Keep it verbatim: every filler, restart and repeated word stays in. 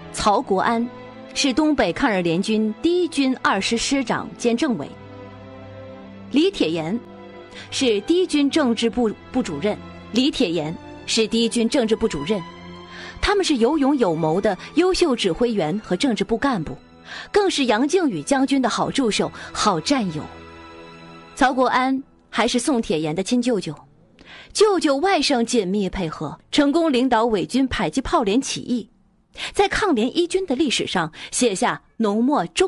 曹国安是东北抗日联军第一军二师师长兼政委，李铁炎是第一军政治部部主任，李铁炎是第一军政治部主任，他们是有勇有谋的优秀指挥员和政治部干部，更是杨靖宇将军的好助手、好战友。曹国安还是宋铁炎的亲舅舅，舅舅外甥紧密配合，成功领导伪军迫击炮连起义，在抗联一军的历史上写下浓墨重